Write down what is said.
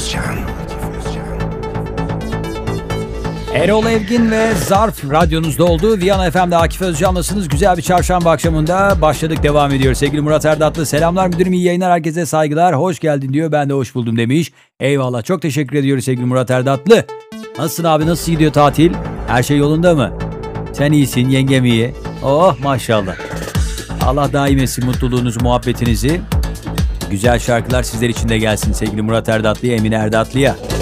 Erol Evgin ve Zarf radyonuzda olduğu Viyana FM'de Akif Özcan'lasınız. Güzel bir çarşamba akşamında başladık, devam ediyor. Sevgili Murat Erdatlı, selamlar müdürüm, iyi yayınlar, herkese saygılar, hoş geldin diyor. Ben de hoş buldum demiş. Eyvallah, çok teşekkür ediyoruz sevgili Murat Erdatlı. Nasılsın abi, nasıl gidiyor tatil? Her şey yolunda mı? Sen iyisin, yengem iyi. Oh maşallah. Allah daim etsin mutluluğunuzu, muhabbetinizi. Güzel şarkılar sizler için de gelsin sevgili Murat Erdatlı'ya, Emine Erdatlı'ya.